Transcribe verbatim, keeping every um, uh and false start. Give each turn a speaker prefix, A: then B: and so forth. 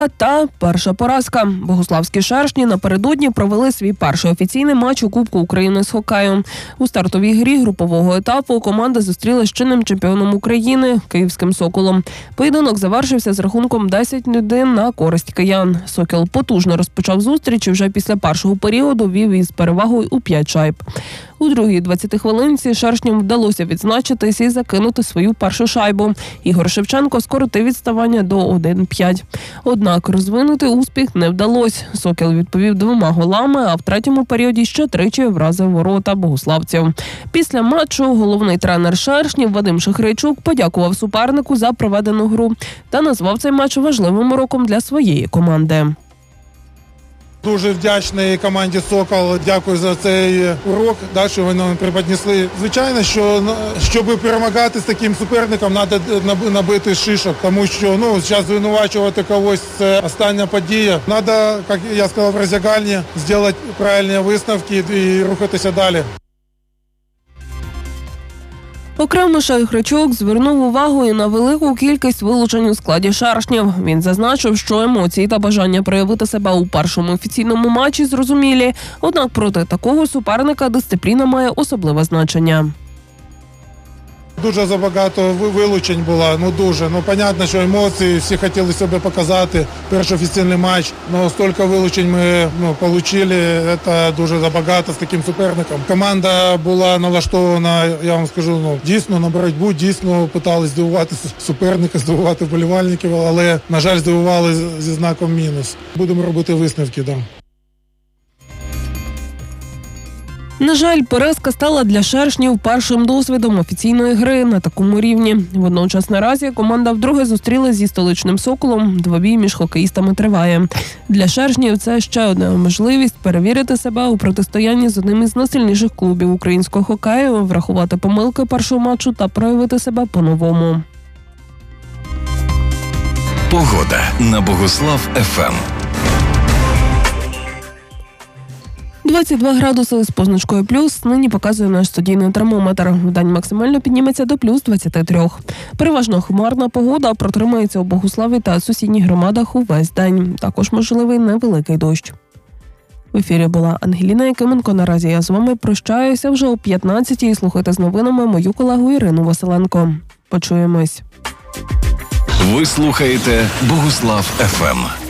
A: Та перша поразка. Богуславські шершні напередодні провели свій перший офіційний матч у Кубку України з хокею. У стартовій грі групового етапу команда зустрілася з чинним чемпіоном України – Київським «Соколом». Поєдинок завершився з рахунком десять один на користь киян. «Сокіл» потужно розпочав зустріч і вже після першого періоду вів із перевагою у п'ять шайб. У другій двадцятихвилинці шершням вдалося відзначитись і закинути свою першу шайбу. Ігор Шевченко скоротив відставання до один п'ять. Однак розвинути успіх не вдалося. «Сокіл» відповів двома голами, а в третьому періоді ще тричі вразив ворота богуславців. Після матчу головний тренер шершнів Вадим Шахрейчук подякував супернику за проведену гру та назвав цей матч важливим уроком для своєї команди.
B: Дуже вдячний команді «Сокол». Дякую за цей урок, да, що вони нам преподнесли. Звичайно, що щоб перемагати з таким суперником, треба набити шишок, тому що ну, зараз звинувачувати когось – це остання подія. Треба, як я сказав в роздягальні, зробити правильні висновки і рухатися далі.
A: Окремо Шахрейчук звернув увагу і на велику кількість вилучень у складі шершнів. Він зазначив, що емоції та бажання проявити себе у першому офіційному матчі зрозумілі, однак проти такого суперника дисципліна має особливе значення.
B: Дуже забагато вилучень було, ну дуже. Ну, понятно, що емоції, всі хотіли себе показати. Перший офіційний матч, але стільки вилучень ми ну, отримали, це дуже забагато з таким суперником. Команда була налаштована, я вам скажу, ну, дійсно на боротьбу, дійсно намагалися здивувати суперника, здивувати вболівальників, але, на жаль, здивували зі знаком мінус. Будемо робити висновки, так. Да.
A: На жаль, поразка стала для шершнів першим досвідом офіційної гри на такому рівні. Водночас наразі команда вдруге зустрілася зі столичним «Соколом». Двобій між хокеїстами триває. Для шершнів це ще одна можливість перевірити себе у протистоянні з одним із найсильніших клубів українського хокею, врахувати помилки першого матчу та проявити себе по-новому.
C: Погода на Богуслав-ФМ.
A: двадцять два градуси з позначкою плюс нині показує наш студійний термометр. Вдень максимально підніметься до плюс двадцяти трьох. Переважно хмарна погода протримається у Богуславі та сусідніх громадах увесь день. Також можливий невеликий дощ. В ефірі була Ангеліна Якименко. Наразі я з вами прощаюся вже о п'ятнадцятій. Слухайте з новинами мою колегу Ірину Василенко. Почуємось.
C: Ви слухаєте Богуслав-ФМ.